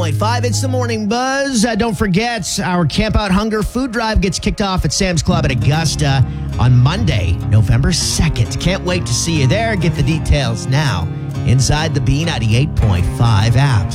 88.5. It's the Morning Buzz. Don't forget, our Camp Out Hunger food drive gets kicked off at Sam's Club at Augusta on Monday, November 2nd. Can't wait to see you there. Get the details now inside the B98.5 app.